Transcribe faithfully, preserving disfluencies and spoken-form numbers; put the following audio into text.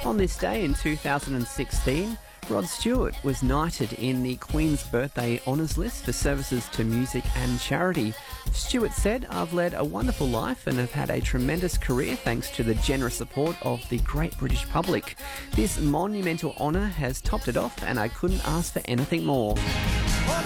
On this day in two thousand sixteen, Rod Stewart was knighted in the Queen's Birthday Honours List for services to music and charity. Stewart said, "I've led a wonderful life and have had a tremendous career thanks to the generous support of the great British public. This monumental honour has topped it off and I couldn't ask for anything more."